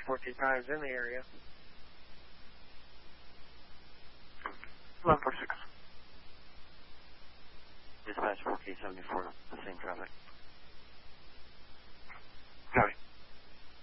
14.5 is in the area. 1146. Dispatch 1474, the same